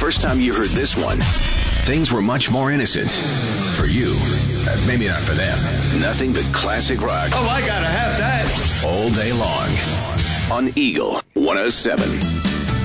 first time you heard this one, things were much more innocent. For you, maybe not for them. Nothing but classic rock. Oh, I gotta have that. All day long on Eagle 107.